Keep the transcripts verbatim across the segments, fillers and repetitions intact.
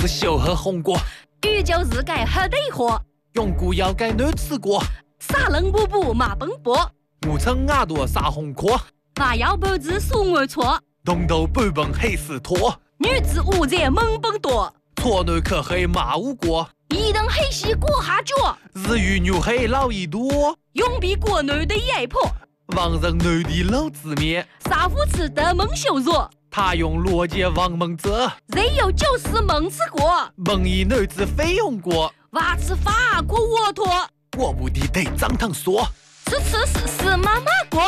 是小喝红果， 宇宙是改黑对货， 用古要改男吃过， 撒冷布布马奔波， 我称耳朵撒红壳， 马腰脖子数我错， 东头半本黑死拖， 女子无在猛奔多， 错男可黑马无过， 一等黑西过下脚， 日语牛黑老一多， 永比国内的压迫， 王人男的老子面， 杀父吃的蒙羞辱。 他用逻辑王蒙泽， 人有就是蒙吃过， 蒙以男子非用过， 娃吃法过沃托， 我不的得张腾说， 吃吃是是妈妈过。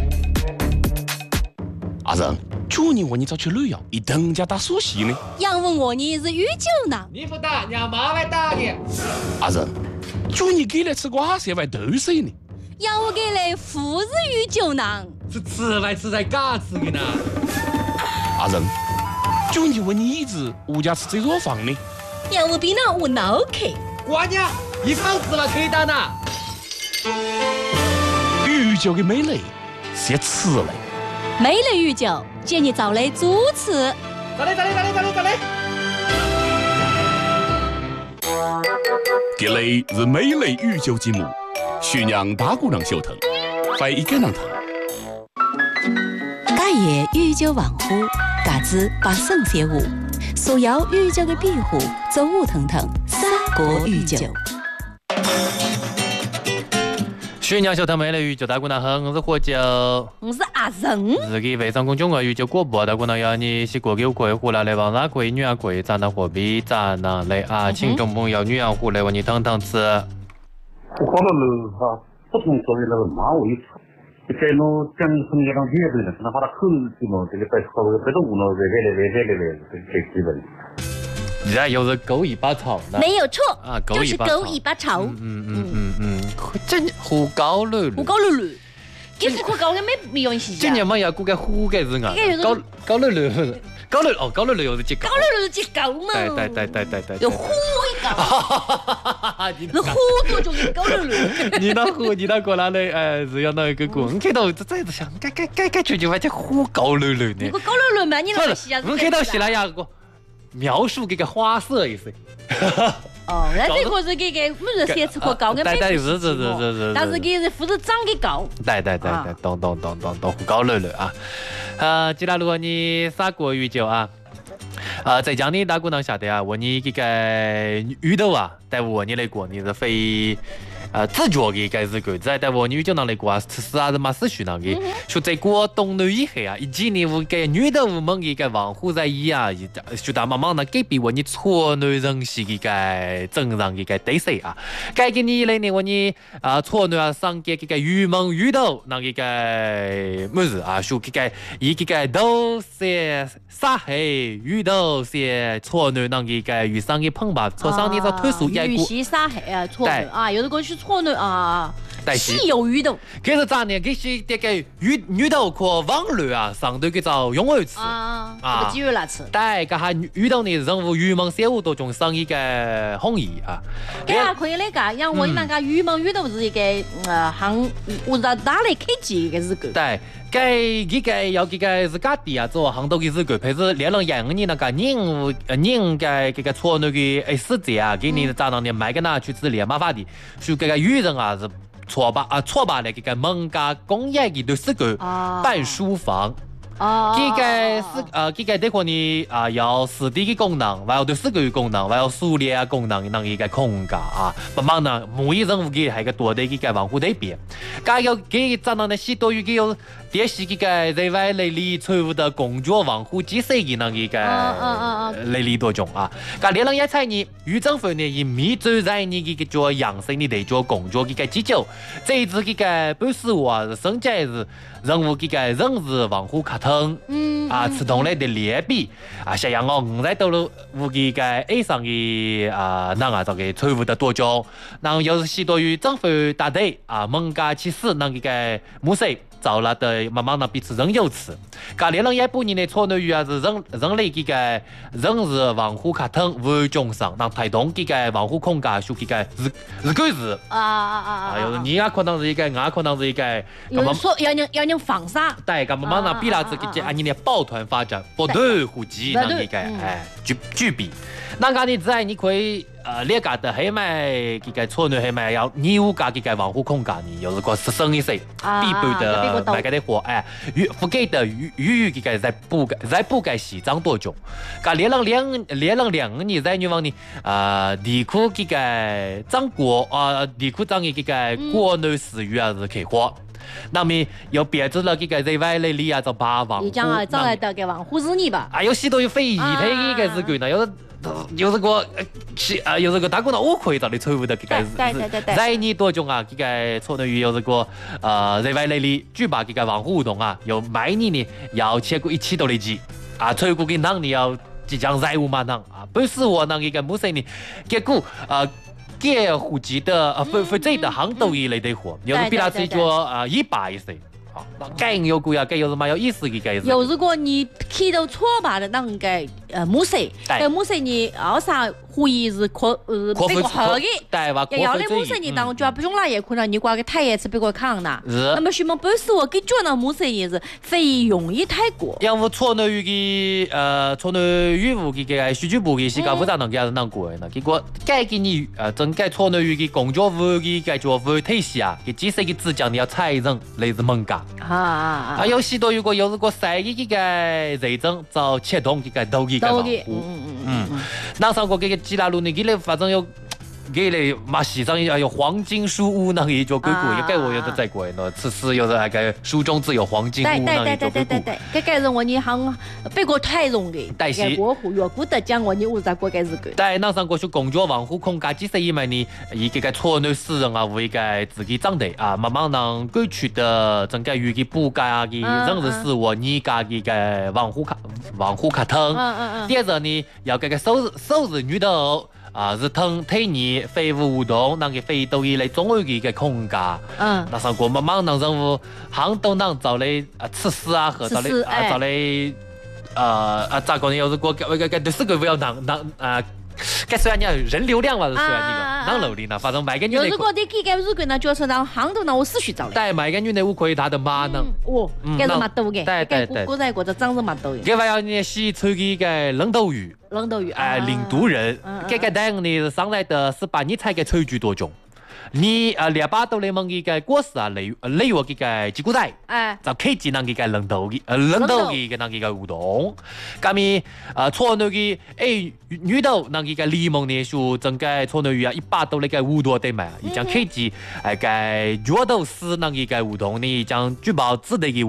阿仁，去年我你找去旅游，一等家打苏西呢。 杨问我你是宇宙呢？ 你不打，让妈来打你。 阿仁，去年给来吃瓜色外豆水呢。 要我给来富日宇宙呢？ 是吃来吃在嘎吃的呢。 阿仁，去年问你一直物价吃这座房呢。 要我比那我脑壳。 瓜娘，一房子了可以打呢。 宇宙的美丽是吃的。 美丽宇宙，建议找来主持。 找来找来找来找来找来。 这里是美丽宇宙节目，徐娘大姑娘小腾，欢迎跟上腾。 假夜宇宙万户，嘎子把圣写舞，所有宇宙的庇护，走舞腾腾，三国宇宙。 徐娘小腾美丽宇宙大姑娘好，我是何九， 我是阿仁。 自己微信公众号宇宙广播大姑娘要你是过九可以胡来来往哪可以女儿可以咱那货币咱那来啊，听众朋友女儿胡来我你腾腾吃。 我搞了了哈，不同所谓那个马尾草，这个呢讲从这种节日呢，那把它口子嘛，这个在稍微别的无呢，这个嘞这个嘞这这基本。 你这又是狗尾巴草呢？ 没有错啊， 就是狗尾巴草。 嗯嗯嗯嗯，这胡高了， 胡高了了，这副高跟没没关系。 今年嘛要估个胡个是啊，高高了了，高了哦，高了了又是几高？ 高了了几高嘛？ 对对对对对对。 有胡一高，是胡多种高了了。 你那胡，你那过来嘞？哎，是要那个过，我看到这这是想，该该该该全就把这胡高了了呢。 如果高了了嘛，你那个西啊？ 我看到西拉雅个。描述这个花色意思。 哦，那这个是这个每日三次可高跟没不是是是是是， 但是给是不是长得高？ 对对对对，懂懂懂懂懂，高了了啊！呃，接下来如果你撒过鱼酒啊，呃，在江的大姑娘晓得啊，我你这个鱼头啊，带我你来过，你是非。呃，自觉的该是个，在台湾女就拿来过啊，是啊是嘛是许那个，说在过东南以后啊，以及你我个女的我们的个防护在伊啊，就大慢慢的改变我你错男人士的个正常的个对手啊，改给你来呢我你啊错男啊上个个愚蒙愚斗那个个么子啊，说个个伊个个都是杀害愚斗是错男那个个遇上的碰吧，错上你这推数一个， 遇袭杀害啊错男啊，有的过去。错呢啊，稀有鱼头， 这是咋呢？这是这个鱼鱼头和网络啊，上头给找用儿吃啊，这个鸡肉来吃。 对，这下鱼头呢，任务鱼蒙生物多种生一个红衣啊。 这样可以那个，让我那个鱼蒙鱼头是一个呃行，我知道哪里科技一个是个。 对。该这个要这个是家底啊，做行头的是个，配是连了养你那个人人个这个错那个哎死者啊，给你咋样的买个拿去治疗麻烦的，所以这个渔人啊是错把啊错把的这个蒙家工业的都是个办书房。哦，这个是呃，这个这块呢啊，有实体的功能，还有对四个功能，还有数列功能，能一个空间啊，不忙呢，每一任务给还个多的一个防护对比，该有给咱那许多于给有电视这个在外来里错误的工作防护机制的那一个来里多种啊，该连人一菜呢，与政府呢以密走在你这个做养生的在做工作这个技巧，这一次这个不是我生产是任务这个人事防护卡特。嗯啊，自动来的劣币啊，像样我五在道路无这个 A 上的啊，那个这个错误的多种，然后又是许多于政府大队啊，蒙家去死那个模式造了的慢慢的彼此仍有词。噶连人一部年的错内语啊是人人类这个人是防护卡腾为中上，那台东这个防护空间属这个日日狗日啊啊啊啊！ 啊，有时你也可能是一个，我可能是一个， 有人说要人要人防沙， 对，咁慢慢呢比那这个按你的抱团发展，不断互济那一个哎具具备。那个你在你可以呃列家的黑麦这个错内黑麦要你有家这个防护空间呢，有是个十生一岁必备的买个的货哎，与覆盖的与与这个在补盖在补盖西藏多种，噶连人两连人两年在女方呢啊地库这个张国啊地库张的这个国内私域啊是开花。那么又编制了这个在外来里啊，就把防护。 你讲啊，找来的个防护日你吧。 啊，有许多有非议的一个是个呢，有有这个是啊，有这个大姑娘我可以找你错误的这个对对对对。 在你多种啊，这个错内于有这个呃在外来里举办这个防护活动啊，有每年呢要超过一千多例子啊，错过跟当你要即将任务满堂啊，不是我那个木生呢，结果啊。给户籍的呃，非非这的行都一类的货，有的比他自己做啊一百一岁，好，那该有贵啊，该有什么有意思的该是。 有如果你看到错吧的那个呃木色，呃木色你二啥可以是可呃别个好的， 对吧？ 要的木色你当就不用那也可能你挂个太也是别个看呐。是。那么什么不是我给做那木色也是费用也太过。 因为错内语的呃错内语务的个数据部的是搞不咋能给人能过的，结果该给你呃整个错内语的工作服的个作服体系啊，给几十个字讲你要财政类似门价。啊啊啊！有许多如果有如果三个这个财政就启动这个投资个防护。嗯嗯嗯嗯。那上过这个吉拉路呢，给了反正有。给了马西上要有黄金书屋那一座硅谷，也该我有的在过呢。此时有的那个书中自有黄金屋那一座硅谷。 这个人我你行，别个太容易。 但是保护越古得讲我你我在过该是个。 但那上过去工作防护空间，即使因为呢，一个个错内私人啊，为个自己长得啊，慢慢让过去的整个与个补盖啊的人事事务，你家的个防护卡防护卡通。嗯嗯嗯。第二个呢，要这个收入收入女的。啊，是通推你废物活动，那个废都以来总有一个空间。嗯，那上过慢慢让任务行都能找来啊，测试啊和找来啊找来呃啊咋个呢？要是过个个个对四个不要能能啊。该虽然你人流量嘛是虽然那个能流量呢，反正每个女的。 如果你给个如果呢，就是让行头呢，我是去找的。 对，每个女的我可以她的马能。 哦，该是蛮多的。 对对对。 我在国这长是蛮多的。 这还要你洗出一个冷豆鱼。 冷豆鱼。 哎，领读人，这个等你上来的是把你才给抽举多种。你啊，两把豆来蒙一个果实啊，类类我这个鸡骨仔，哎，就开机那个冷豆的，呃，冷豆的那个活动，咁咪啊，错那个哎，女豆那个柠檬呢，就整个错那个啊，一把豆那个五多对嘛，已经开机哎个药豆丝那个活动呢，将举报子的个。